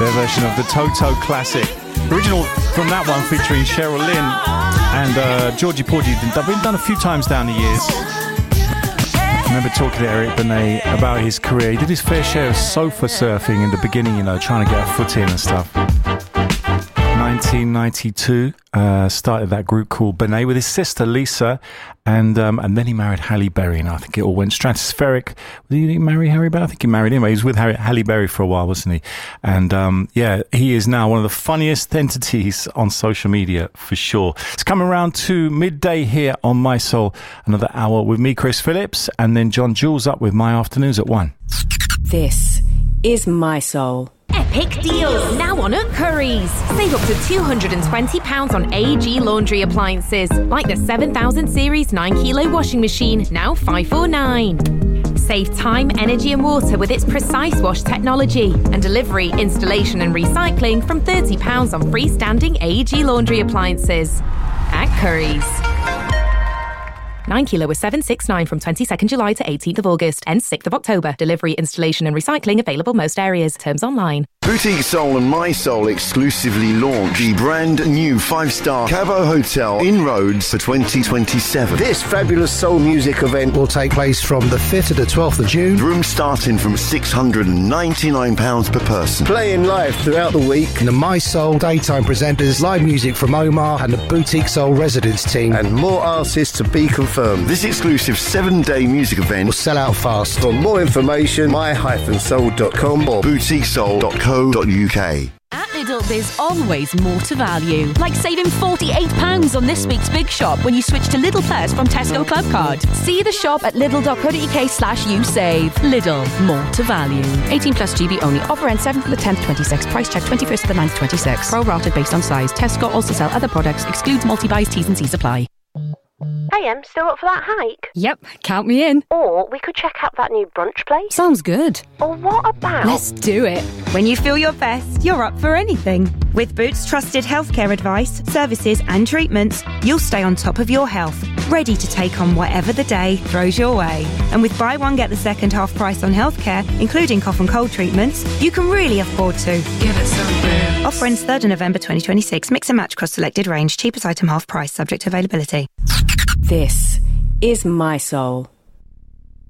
their version of the Toto classic. Original from that one featuring Cheryl Lynn and Georgie Porgy. Been done a few times down the years. I remember talking to Eric Benet about his career. He did his fair share of sofa surfing in the beginning, you know, trying to get a foot in and stuff. 1992, started that group called Benet with his sister Lisa, and then he married Halle Berry, and I think it all went stratospheric. Did he marry Harry Berry? I think he married him. He was with Halle Berry for a while, wasn't he? And he is now one of the funniest entities on social media for sure. It's coming around to midday here on My Soul. Another hour with me, Chris Phillips, and then John Jules up with My Afternoons at 1. This is My Soul. Epic deals now on at Currys. Save up to £220 on AEG laundry appliances, like the 7000 series 9 kilo washing machine, now $549. Save time, energy and water with its Precise Wash technology, and delivery, installation and recycling from £30 on freestanding AEG laundry appliances. At Currys. 9 kilo was $769 from 22nd July to 18th of August. Ends 6th of October. Delivery, installation and recycling available most areas. Terms online. Boutique Soul and My Soul exclusively launch the brand new 5-star Cavo Hotel in Rhodes for 2027. This fabulous soul music event will take place from the 5th to the 12th of June. Rooms starting from £699 per person. Playing live throughout the week. And the My Soul daytime presenters, live music from Omar and the Boutique Soul residence team. And more artists to be confirmed. This exclusive 7-day music event will sell out fast. For more information, my-soul.com or boutiquesoul.co.uk. At Lidl, there's always more to value. Like saving £48 on this week's Big Shop when you switch to Lidl Plus from Tesco Club Card. See the shop at lidl.co.uk/usave. Lidl, more to value. 18 plus GB only. Offer ends 7th to the 10th, 26. Price check 21st to the 9th, 26. Pro rated based on size. Tesco also sell other products. Excludes multi-buys, T's and C's apply. Hey, still up for that hike? Yep, count me in. Or we could check out that new brunch place. Sounds good. Or what about... Let's do it. When you feel your best, you're up for anything. With Boots trusted healthcare advice, services and treatments, you'll stay on top of your health, ready to take on whatever the day throws your way. And with buy one, get the second half price on healthcare, including cough and cold treatments, you can really afford to. Give it some Boots. Offer ends 3rd of November 2026. Mix and match across selected range. Cheapest item half price, subject to availability. This is My Soul.